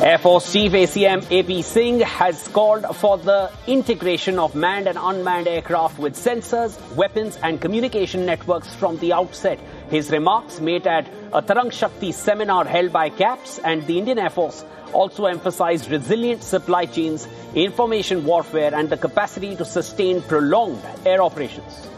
Air Force Chief ACM AP Singh has called for the integration of manned and unmanned aircraft with sensors, weapons and communication networks from the outset. His remarks made at a Tarang Shakti seminar held by CAPS and the Indian Air Force also emphasized resilient supply chains, information warfare and the capacity to sustain prolonged air operations.